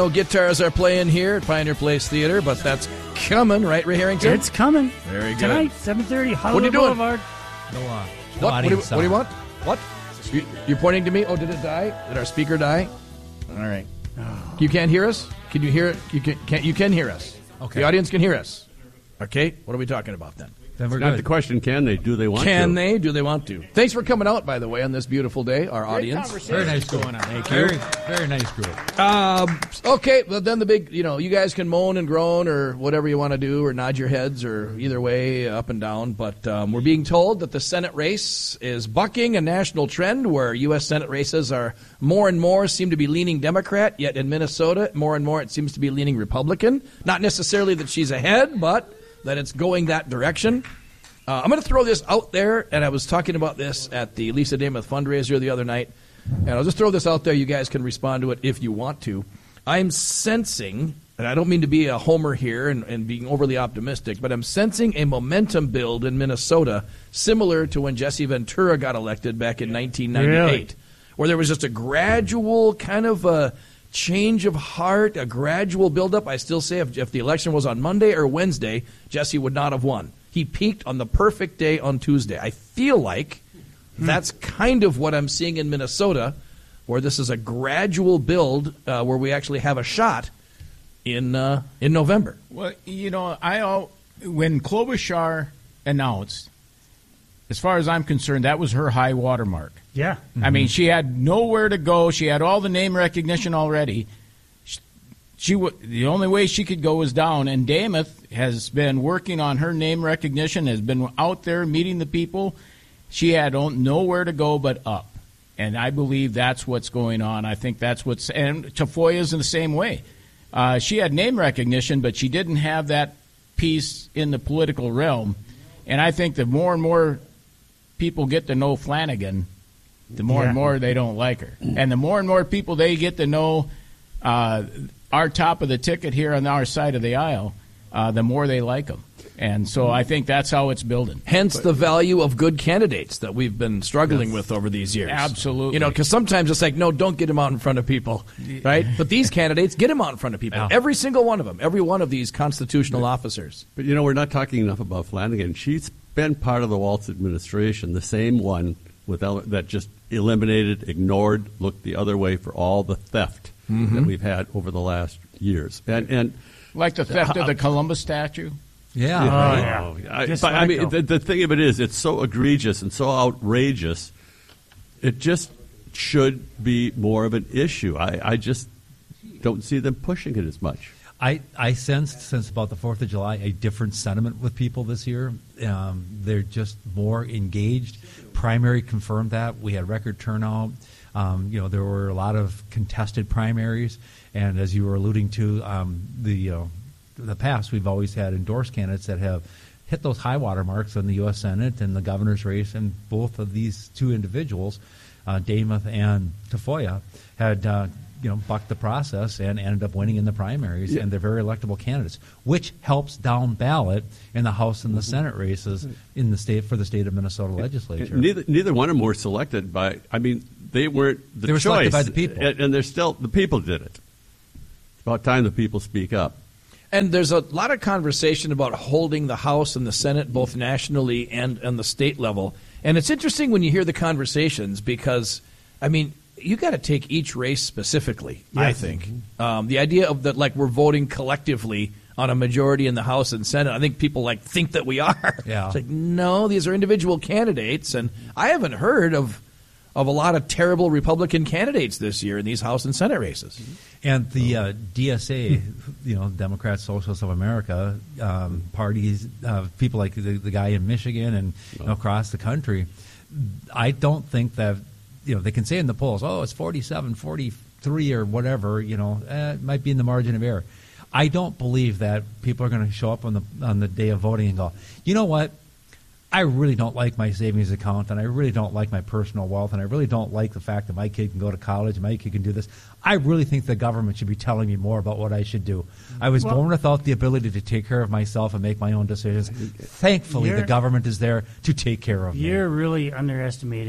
Guitars are playing here at Pioneer Place Theater, but that's coming, right, Ray Harrington? It's coming. Very good. Tonight, 7:30, Hollywood What are you doing? Boulevard. What do you want? What? You're pointing to me? Oh, did it die? Did our speaker die? All right. You can't hear us? Can you hear it? You can hear us. Okay. The audience can hear us. Okay. What are we talking about then? Then we're Not good. the question, can they? Do they want to? Can they? Do they want to? Thanks for coming out, by the way, on this beautiful day, our audience. Very nice group. Thank you. Very nice group. Okay, well, then the big, you guys can moan and groan or whatever you want to do or nod your heads or either way, up and down. But we're being told that the Senate race is bucking a national trend where U.S. Senate races are more and more seem to be leaning Democrat, yet in Minnesota, more and more it seems to be leaning Republican. Not necessarily that she's ahead, but that it's going that direction. I'm going to throw this out there, and I was talking about this at the Lisa Namath fundraiser the other night, and I'll just throw this out there. You guys can respond to it if you want to. I'm sensing, and I don't mean to be a homer here and being overly optimistic, but I'm sensing a momentum build in Minnesota similar to when Jesse Ventura got elected back in 1998, Really? where there was just a gradual kind of a change of heart, a gradual buildup. I still say if the election was on Monday or Wednesday, Jesse would not have won. He peaked on the perfect day on Tuesday. I feel like that's kind of what I'm seeing in Minnesota, where this is a gradual build where we actually have a shot in November. Well, when Klobuchar announced, as far as I'm concerned, that was her high water mark. Yeah. I mean, she had nowhere to go. She had all the name recognition already. The only way she could go was down, and Namath has been working on her name recognition, has been out there meeting the people. She had nowhere to go but up, and I believe that's what's going on. I think that's what's – and Tafoya's in the same way. She had name recognition, but she didn't have that piece in the political realm, and I think the more and more people get to know Flanagan, the more and more they don't like her. And the more people they get to know our top of the ticket here on our side of the aisle, the more they like them. And so I think that's how it's building. Hence the value of good candidates that we've been struggling with over these years. Absolutely. Because sometimes it's like, no, don't get them out in front of people, right? But these candidates, get them out in front of people. Yeah. Every single one of them, every one of these constitutional officers. But, we're not talking enough about Flanagan. She's been part of the Walz administration, the same one that just eliminated, ignored, looked the other way for all the theft that we've had over the last years. And like the theft of the Columbus statue? Yeah. The thing of it is, it's so egregious and so outrageous, it just should be more of an issue. I just don't see them pushing it as much. I sensed, since about the 4th of July, a different sentiment with people this year. They're just more engaged. Primary confirmed that. We had record turnout. There were a lot of contested primaries. And as you were alluding to, the past, we've always had endorsed candidates that have hit those high water marks in the U.S. Senate and the governor's race. And both of these two individuals, Namath and Tafoya, had bucked the process and ended up winning in the primaries, and they're very electable candidates, which helps down ballot in the House and the Senate races in the state for the state of Minnesota legislature. Neither one of them were selected by. I mean, they weren't the They were choice, selected by the people, and they're still the people did it. It's about time the people speak up. And there's a lot of conversation about holding the House and the Senate both nationally and on the state level. And it's interesting when you hear the conversations because, you got to take each race specifically, I think. The idea of that, like we're voting collectively on a majority in the House and Senate, I think people think that we are. Yeah. It's like, no, these are individual candidates. And I haven't heard of a lot of terrible Republican candidates this year in these House and Senate races. And the DSA, Democrats, Socialists of America, parties, people like the guy in Michigan and across the country, I don't think that, they can say in the polls, it's 47, 43 or whatever, it might be in the margin of error. I don't believe that people are going to show up on the day of voting and go, you know what? I really don't like my savings account, and I really don't like my personal wealth, and I really don't like the fact that my kid can go to college, my kid can do this. I really think the government should be telling me more about what I should do. I was born without the ability to take care of myself and make my own decisions. Thankfully, the government is there to take care of me. You're really underestimating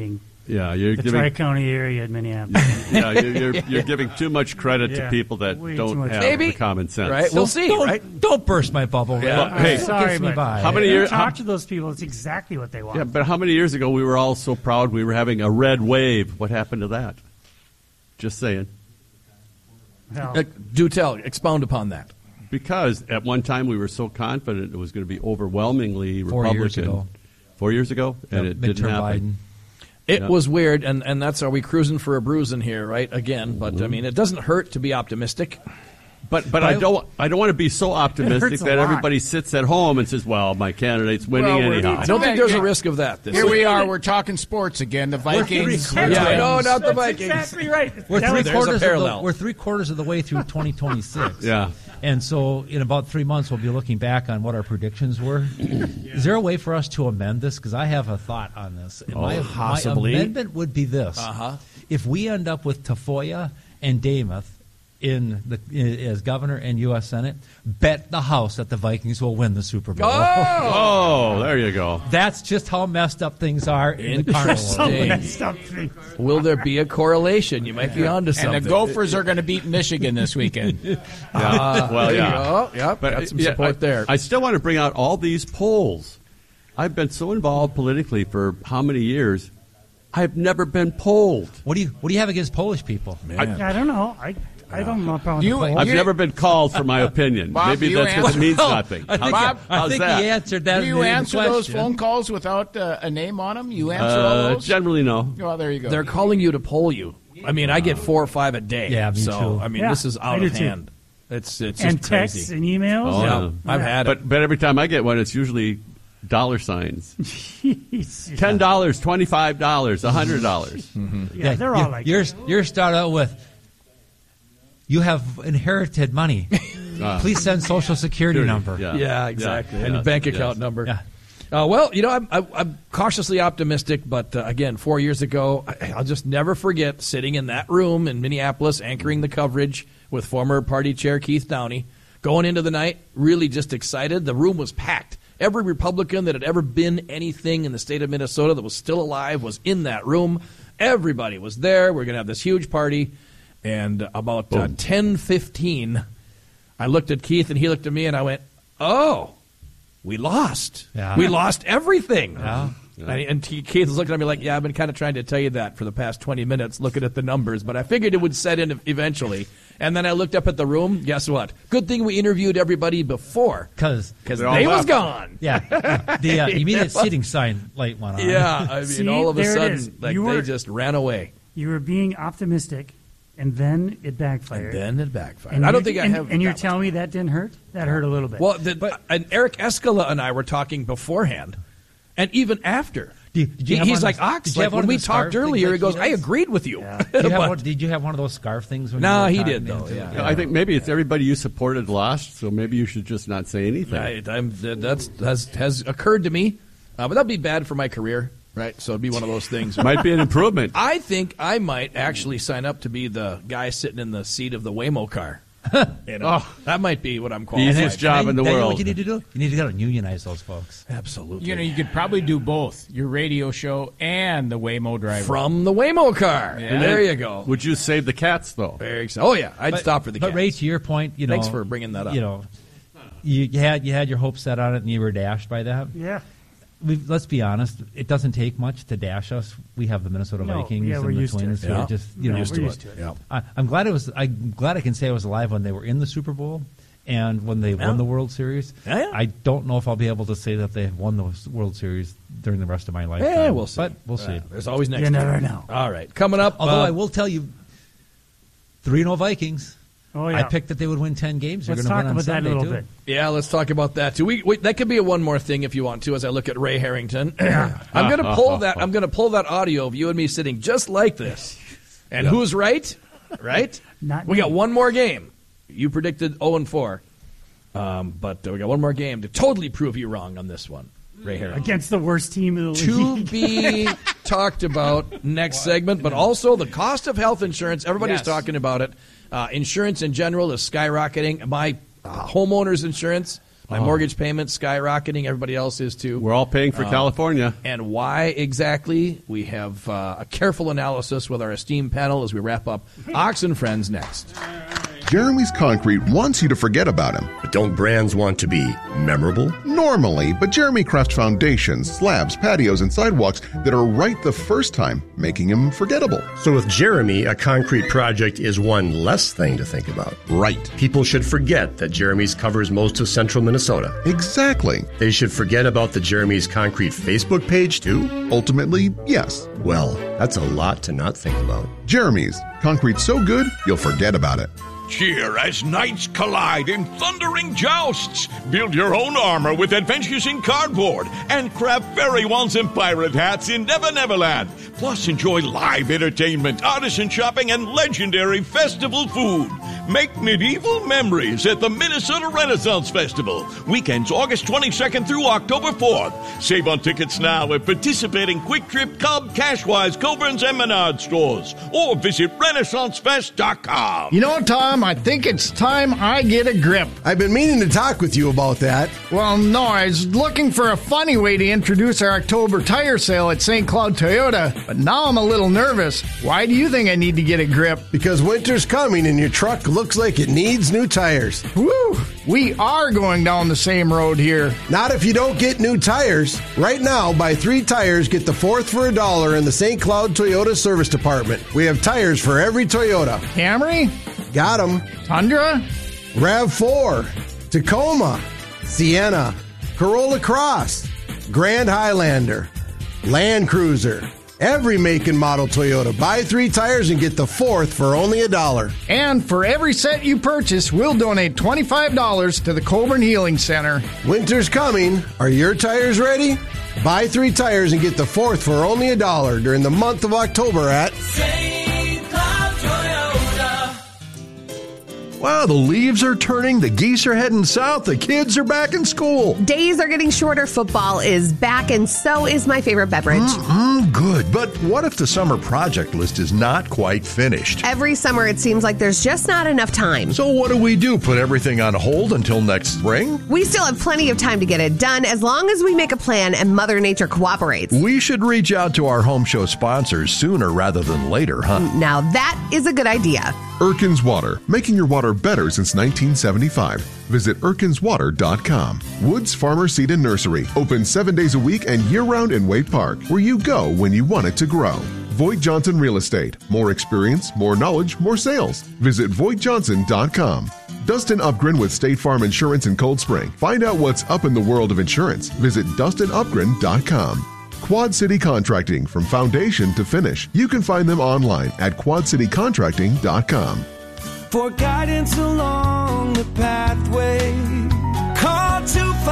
Yeah, you're the giving Tri-County area in Minneapolis. yeah, you're giving too much credit to Yeah, people that way too don't much. have Maybe. the common sense. Right? We'll see, Don't, right? don't burst my bubble. Yeah. Ray. Hey, It sorry, gets me but by. how many You years? talk to those people, it's exactly what they want. Yeah, but how many years ago we were all so proud we were having a red wave? What happened to that? Just saying. Hell, Do tell. Expound upon that. Because at one time we were so confident it was going to be overwhelmingly 4 Republican. years ago. 4 years ago? And Yep, it didn't midterm happen. Biden. It Yeah. was weird, and that's are we cruising for a bruising here, right? Again, but I mean, it doesn't hurt to be optimistic. But I don't want to be so optimistic hurts a that lot. everybody sits at home and says, "Well, my candidate's winning Well, anyhow." I don't think there's a risk of that. This Here year. we are. We're talking sports again. The Vikings. Yeah, Yeah, no, not the That's Vikings. exactly right. We're That was- There's a parallel. we're 3/4 of the way through 2026. Yeah. And so in about 3 months, we'll be looking back on what our predictions were. Is there a way for us to amend this? Because I have a thought on this. And my possibly. amendment would be this. Uh-huh. If we end up with Tafoya and Dameth as governor and U.S. Senate, bet the house that the Vikings will win the Super Bowl. Oh, there you go. That's just how messed up things are in the carnival. So Dang. messed up thing. Will there be a correlation? You might be onto something. And the Gophers are going to beat Michigan this weekend. Yeah. Well, There you yeah. go. Yep, got some support there. I still want to bring out all these polls. I've been so involved politically for how many years? I've never been polled. What do you have against Polish people? I don't know. I don't know about You- the poll. I've never been called for my opinion. Bob, Maybe you that's because it answer- means nothing. I think, Bob, I think that? he answered that. Do you in the answer those question. phone calls without a name on them? You answer all those? Generally, no. Well, there you go. They're calling you to poll you. I mean, I get 4 or 5 a day. Yeah, me so too. I mean, Yeah, this is I out do of too. hand. It's just and texts crazy. and emails. Oh, Yeah, yeah. I've had it. But every time I get one, it's usually dollar signs. Jeez. $10, $25, $100. Yeah, they're all like Yours start out with, you have inherited money. Please send Social Security number. Yeah, exactly. Yeah, And yes, bank account yes. number. Yeah. Well, you know, I'm cautiously optimistic, but again, 4 years ago, I'll just never forget sitting in that room in Minneapolis, anchoring the coverage with former party chair Keith Downey, going into the night, really just excited. The room was packed. Every Republican that had ever been anything in the state of Minnesota that was still alive was in that room. Everybody was there. We're going to have this huge party. And about 10:15, I looked at Keith and he looked at me and I went, "Oh, we lost. Yeah. We lost everything." Yeah. And Keith was looking at me like, "Yeah, I've been kind of trying to tell you that for the past 20 minutes, looking at the numbers, but I figured it would set in eventually." And then I looked up at the room. Guess what? Good thing we interviewed everybody before, Because because They're all they was left. gone. yeah, the immediate seating sign light went on. Yeah, I mean, See, all of a there it sudden, is. like You they were- just ran away, You were being optimistic, and then it backfired. and then it backfired. And I don't you- think I and, have. And you're that much. telling me that didn't hurt? That hurt a little bit. Well, and Eric Escala and I were talking beforehand, and even after. Did you have He's one like, of those- Ox, did you have like one when of we those scarf talked things earlier, like he goes, he "I does?" agreed with you." Did you have one of those scarf things? When No, you were he talking did, though, into- yeah. I think maybe it's everybody you supported lost, so maybe you should just not say anything. Right, has occurred to me, but that'd be bad for my career, right? So it'd be one of those things. Might be an improvement. I think I might actually sign up to be the guy sitting in the seat of the Waymo car. You know, that might be what I'm qualified. Easiest job in the Then world. What you need to do? You need to go and unionize those folks. Absolutely. You know, you could probably do both your radio show and the Waymo driver. From the Waymo car. Yeah. There you go. Would you save the cats, though? Very excited. Oh yeah, I'd stop for the But cats. Ray, to your point, you know, Thanks for bringing that up. You know, you had your hopes set on it, and you were dashed by that. yeah. Let's be honest; it doesn't take much to dash us. We have the Minnesota No, Vikings yeah, we're and the used to Twins. it. who are Yeah. just you know, We're used to it. Yeah. I'm glad I can say I was alive when they were in the Super Bowl and when they Yeah. won the World Series. Yeah. I don't know if I'll be able to say that they have won the World Series during the rest of my lifetime. Yeah, we'll see. But we'll see. There's always next You time. never know. All right, coming up. Although I will tell you, 3-0 Vikings. Oh, yeah. I picked that they would win 10 games. They're Let's going talk to win on about that a Sunday, little too. bit. Yeah, let's talk about that too. We that could be a one more thing if you want to. As I look at Ray Harrington, I'm going to pull that. I'm going to pull that audio of you and me sitting just like this. And who's right? Right? Not We me. got one more game. You predicted 0-4, but we got one more game to totally prove you wrong on this one, Ray Harrington. Against the worst team in the To league. be talked about next segment, but also the cost of health insurance. Everybody's Yes. talking about it. Insurance in general is skyrocketing. My homeowner's insurance, My mortgage payment's skyrocketing. Everybody else is too. We're all paying for California. And why exactly? We have a careful analysis with our esteemed panel as we wrap up Ox and Friends next. Jeremy's Concrete wants you to forget about him. But don't brands want to be memorable? Normally, but Jeremy crafts foundations, slabs, patios, and sidewalks that are right the first time, making him forgettable. So with Jeremy, a concrete project is one less thing to think about. Right. People should forget that Jeremy's covers most of central Minnesota. Exactly. They should forget about the Jeremy's Concrete Facebook page, too? Ultimately, yes. Well, that's a lot to not think about. Jeremy's. Concrete so good, you'll forget about it. Cheer as knights collide in thundering jousts. Build your own armor with Adventures in Cardboard and craft fairy wands and pirate hats in Never Neverland. Plus, enjoy live entertainment, artisan shopping, and legendary festival food. Make medieval memories at the Minnesota Renaissance Festival. Weekends August 22nd through October 4th. Save on tickets now at participating Quick Trip, Cub, Cashwise, Coburn's, and Menard stores. Or visit RenaissanceFest.com. You know, Tom, I think it's time I get a grip. I've been meaning to talk with you about that. Well, no, I was looking for a funny way to introduce our October tire sale at St. Cloud Toyota, but now I'm a little nervous. Why do you think I need to get a grip? Because winter's coming and your truck looks like it needs new tires. Woo! We are going down the same road here. Not if you don't get new tires. Right now, buy 3 tires, get the 4th for $1 in the St. Cloud Toyota Service Department. We have tires for every Toyota. Camry? Got them. Tundra? RAV4, Tacoma, Sienna, Corolla Cross, Grand Highlander, Land Cruiser. Every make and model Toyota. Buy 3 tires and get the 4th for only $1. And for every set you purchase, we'll donate $25 to the Coburn Healing Center. Winter's coming. Are your tires ready? Buy 3 tires and get the 4th for only $1 during the month of October at St. Cloud Toyota. Wow, the leaves are turning, the geese are heading south, the kids are back in school. Days are getting shorter, football is back, and so is my favorite beverage. Good, but what if the summer project list is not quite finished? Every summer it seems like there's just not enough time. So what do? Put everything on hold until next spring? We still have plenty of time to get it done as long as we make a plan and Mother Nature cooperates. We should reach out to our home show sponsors sooner rather than later, huh? Now that is a good idea. Erkin's Water, making your water better since 1975. Visit erkinswater.com. Woods Farmer Seed and Nursery, open 7 days a week and year-round in Wade Park, where you go when you want it to grow. Voigt Johnson Real Estate, more experience, more knowledge, more sales. Visit VoigtJohnson.com. Dustin Upgren with State Farm Insurance in Cold Spring. Find out what's up in the world of insurance. Visit DustinUpgren.com. Quad City Contracting, from foundation to finish. You can find them online at QuadCityContracting.com. For guidance along the pathway, call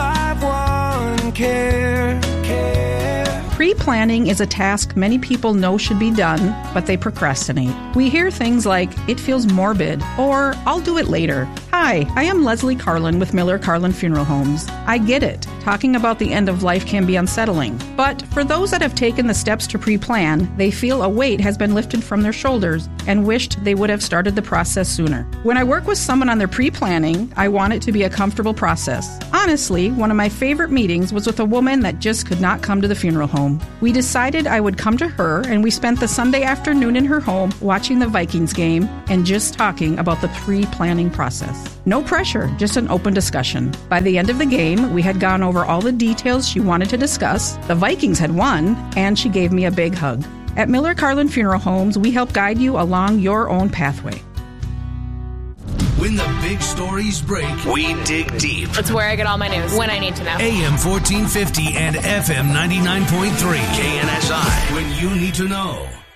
251-CARE. Pre-planning is a task many people know should be done, but they procrastinate. We hear things like, it feels morbid, or I'll do it later. Hi, I am Leslie Carlin with Miller Carlin Funeral Homes. I get it. Talking about the end of life can be unsettling. But for those that have taken the steps to pre-plan, they feel a weight has been lifted from their shoulders and wished they would have started the process sooner. When I work with someone on their pre-planning, I want it to be a comfortable process. Honestly, one of my favorite meetings was with a woman that just could not come to the funeral home. We decided I would come to her, and we spent the Sunday afternoon in her home watching the Vikings game and just talking about the pre-planning process. No pressure, just an open discussion. By the end of the game, we had gone over all the details she wanted to discuss, the Vikings had won, and she gave me a big hug. At Miller Carlin Funeral Homes, we help guide you along your own pathway. When the big stories break, we dig deep. It's where I get all my news when I need to know. AM 1450 and FM 99.3. KNSI. When you need to know.